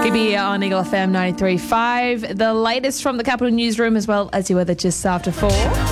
Gibby here on Eagle FM 93.5. The latest from the Capital Newsroom as well as your weather just after 4.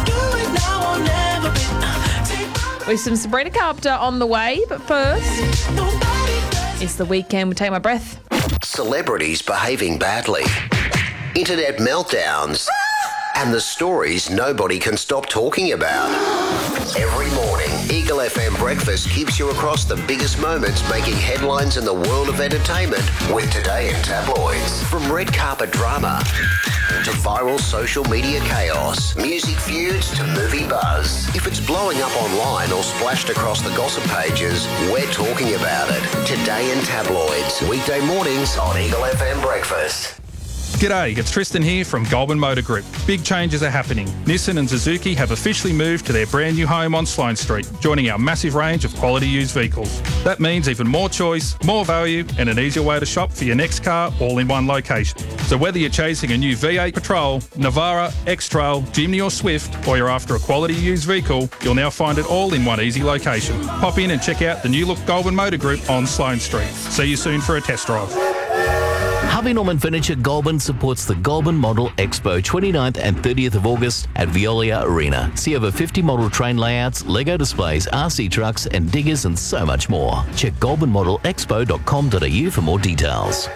With some Sabrina Carpenter on the way, but first, it's the weekend with Take My Breath. Celebrities behaving badly, internet meltdowns, and the stories nobody can stop talking about. Every morning, Eagle FM Breakfast keeps you across the biggest moments making headlines in the world of entertainment with Today in Tabloids. From red carpet drama to viral social media chaos, music feuds to movie buzz. If it's blowing up online or splashed across the gossip pages, we're talking about it. Today in Tabloids, weekday mornings on Eagle FM Breakfast. G'day, it's Tristan here from Goulburn Motor Group. Big changes are happening. Nissan and Suzuki have officially moved to their brand new home on Sloane Street, joining our massive range of quality used vehicles. That means even more choice, more value, and an easier way to shop for your next car all in one location. So whether you're chasing a new V8 Patrol, Navara, X-Trail, Jimny or Swift, or you're after a quality used vehicle, you'll now find it all in one easy location. Pop in and check out the new look Goulburn Motor Group on Sloane Street. See you soon for a test drive. Harvey Norman Furniture Goulburn supports the Goulburn Model Expo 29th and 30th of August at Veolia Arena. See over 50 model train layouts, Lego displays, RC trucks and diggers and so much more. Check goulburnmodelexpo.com.au for more details.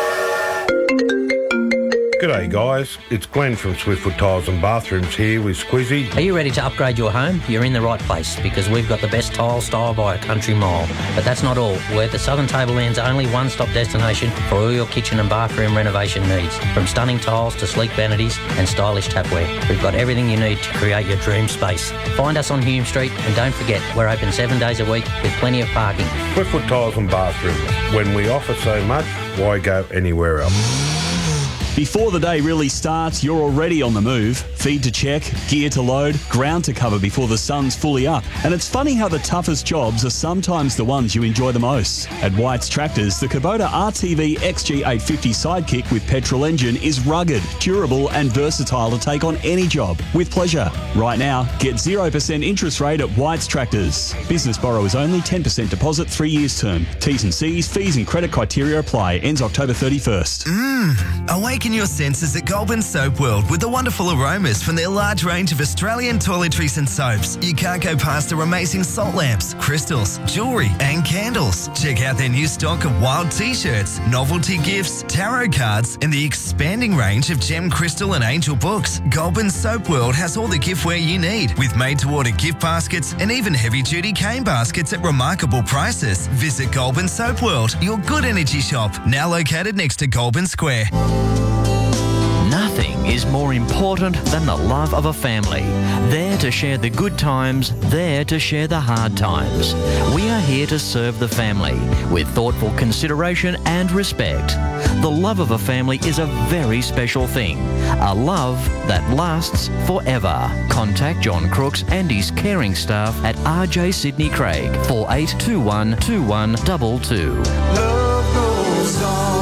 G'day guys, it's Glenn from Swiftfoot Tiles and Bathrooms here with Squizzy. Are you ready to upgrade your home? You're in the right place because we've got the best tile style by a country mile. But that's not all. We're the Southern Tableland's only one-stop destination for all your kitchen and bathroom renovation needs. From stunning tiles to sleek vanities and stylish tapware, we've got everything you need to create your dream space. Find us on Hume Street and don't forget, we're open 7 days a week with plenty of parking. Swiftfoot Tiles and Bathrooms. When we offer so much, why go anywhere else? Before the day really starts, you're already on the move. Feed to check, gear to load, ground to cover before the sun's fully up. And it's funny how the toughest jobs are sometimes the ones you enjoy the most. At White's Tractors, the Kubota RTV XG850 Sidekick with petrol engine is rugged, durable and versatile to take on any job with pleasure. Right now, get 0% interest rate at White's Tractors. Business borrowers only, 10% deposit, 3 years term. T's and C's, fees and credit criteria apply. Ends October 31st. Awaken your senses at Goulburn Soap World with the wonderful aromas from their large range of Australian toiletries and soaps. You can't go past their amazing salt lamps, crystals, jewellery and candles. Check out their new stock of wild t-shirts, novelty gifts, tarot cards and the expanding range of gem, crystal and angel books. Goulburn Soap World has all the giftware you need with made-to-order gift baskets and even heavy-duty cane baskets at remarkable prices. Visit Goulburn Soap World, your good energy shop, now located next to Goulburn Square. Nothing is more important than the love of a family. There to share the good times, there to share the hard times. We are here to serve the family with thoughtful consideration and respect. The love of a family is a very special thing. A love that lasts forever. Contact John Crooks and his caring staff at RJ Sydney Craig, 4821 2122. Love goes on.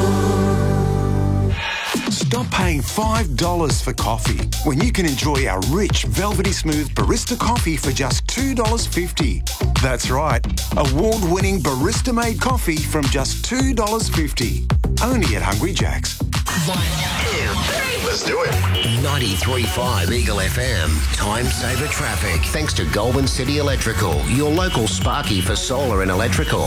Stop paying $5 for coffee when you can enjoy our rich, velvety smooth barista coffee for just $2.50. That's right, award-winning barista-made coffee from just $2.50. Only at Hungry Jack's. 1, 2, 3. Let's do it. 93.5 Eagle FM. Time saver traffic. Thanks to Goulburn City Electrical, your local Sparky for solar and electrical.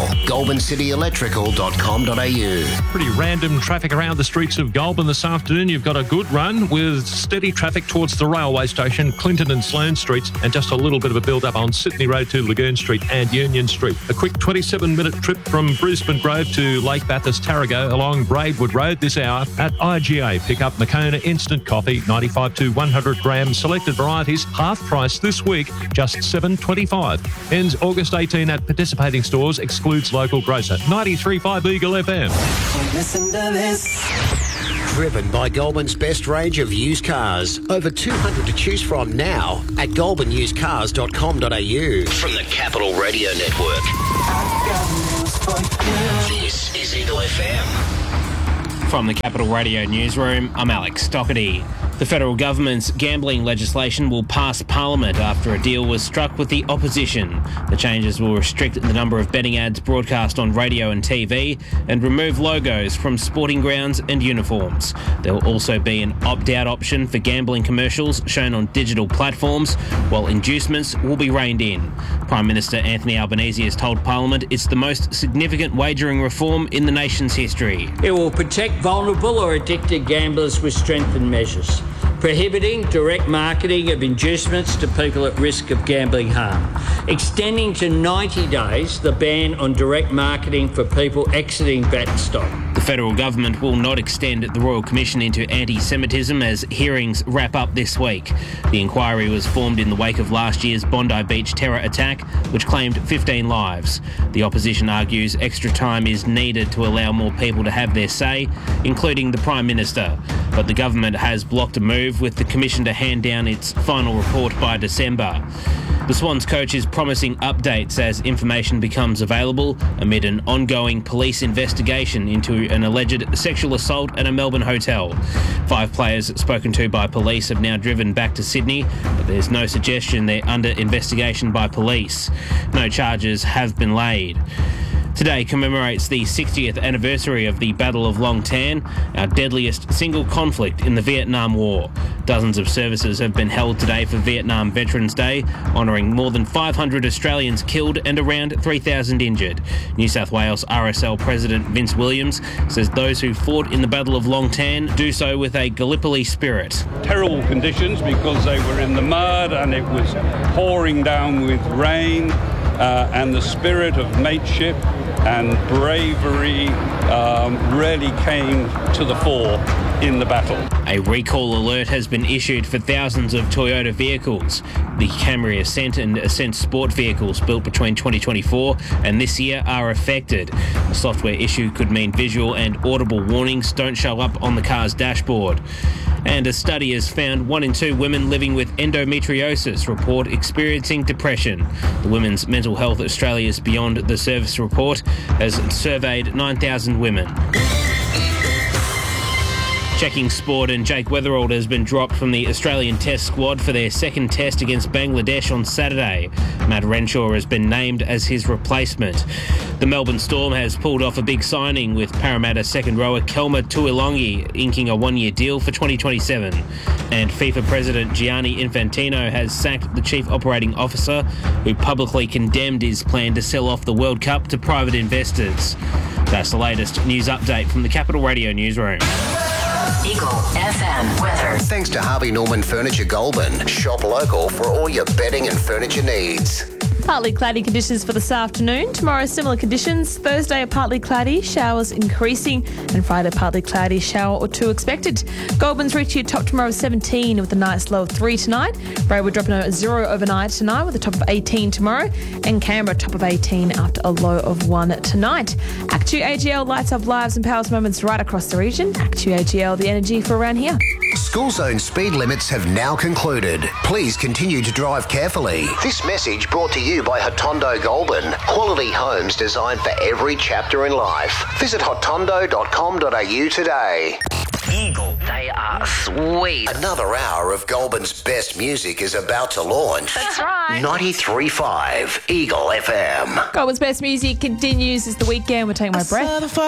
GoulburnCityElectrical.com.au. Pretty random traffic around the streets of Goulburn this afternoon. You've got a good run with steady traffic towards the railway station, Clinton and Sloane Streets, and just a little bit of a build-up on Sydney Road to Lagoon Street and Union Street. A quick 27-minute trip from Brisbane Grove to Lake Bathurst Tarrago along Braidwood Road this hour at IGA. Pick up Moccona Instant Coffee, 95 to 100 grams, selected varieties, half price this week, just $7.25. Ends August 18 at participating stores, excludes local grocer. 93.5 Eagle FM. Listen to this. Driven by Goulburn's best range of used cars. Over 200 to choose from now at goulburnusedcars.com.au. From the Capital Radio Network. This is Eagle FM. From the Capital Radio Newsroom, I'm Alex Doherty. The federal government's gambling legislation will pass Parliament after a deal was struck with the opposition. The changes will restrict the number of betting ads broadcast on radio and TV and remove logos from sporting grounds and uniforms. There will also be an opt-out option for gambling commercials shown on digital platforms, while inducements will be reined in. Prime Minister Anthony Albanese has told Parliament it's the most significant wagering reform in the nation's history. It will protect vulnerable or addicted gamblers with strengthened measures, prohibiting direct marketing of inducements to people at risk of gambling harm, extending to 90 days the ban on direct marketing for people exiting bet stock. The federal government will not extend the Royal Commission into anti-Semitism as hearings wrap up this week. The inquiry was formed in the wake of last year's Bondi Beach terror attack, which claimed 15 lives. The opposition argues extra time is needed to allow more people to have their say, including the Prime Minister. But the government has blocked a move with the Commission to hand down its final report by December. The Swans coach is promising updates as information becomes available amid an ongoing police investigation into an alleged sexual assault at a Melbourne hotel. 5 players spoken to by police have now driven back to Sydney, but there's no suggestion they're under investigation by police. No charges have been laid. Today commemorates the 60th anniversary of the Battle of Long Tan, our deadliest single conflict in the Vietnam War. Dozens of services have been held today for Vietnam Veterans Day, honouring more than 500 Australians killed and around 3,000 injured. New South Wales RSL President Vince Williams says those who fought in the Battle of Long Tan do so with a Gallipoli spirit. Terrible conditions because they were in the mud and it was pouring down with rain. And the spirit of mateship and bravery really came to the fore in the battle. A recall alert has been issued for thousands of Toyota vehicles. The Camry Ascent and Ascent Sport vehicles built between 2024 and this year are affected. A software issue could mean visual and audible warnings don't show up on the car's dashboard. And a study has found 1 in 2 women living with endometriosis report experiencing depression. The Women's Mental Health Australia's Beyond the Service report has surveyed 9,000 women. Checking sport, and Jake Weatherald has been dropped from the Australian Test squad for their second test against Bangladesh on Saturday. Matt Renshaw has been named as his replacement. The Melbourne Storm has pulled off a big signing with Parramatta second rower Kelma Tuilagi inking a 1-year deal for 2027. And FIFA President Gianni Infantino has sacked the Chief Operating Officer, who publicly condemned his plan to sell off the World Cup to private investors. That's the latest news update from the Capital Radio newsroom. Eagle FM weather. Thanks to Harvey Norman Furniture Goulburn. Shop local for all your bedding and furniture needs. Partly cloudy conditions for this afternoon. Tomorrow, similar conditions. Thursday, partly cloudy, showers increasing. And Friday, partly cloudy, shower or 2 expected. Goulburn's reaching a top tomorrow of 17 with a nice low of 3 tonight. Braidwood dropping a 0 overnight tonight with a top of 18 tomorrow. And Canberra, top of 18 after a low of 1 tonight. Actu AGL lights up lives and powers moments right across the region. Actu AGL, the energy for around here. School zone speed limits have now concluded. Please continue to drive carefully. This message brought to you by Hotondo Goulburn. Quality homes designed for every chapter in life. Visit hotondo.com.au today. Eagle, they are sweet. Another hour of Goulburn's best music is about to launch. That's right. 93.5 Eagle FM. Goulburn's best music continues as the weekend. We're taking my breath.